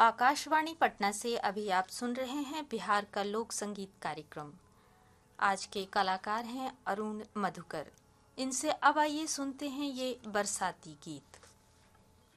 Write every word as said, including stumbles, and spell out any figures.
आकाशवाणी पटना से अभी आप सुन रहे हैं बिहार का लोक संगीत कार्यक्रम। आज के कलाकार हैं अरुण मधुकर। इनसे अब आइए सुनते हैं ये बरसाती गीत।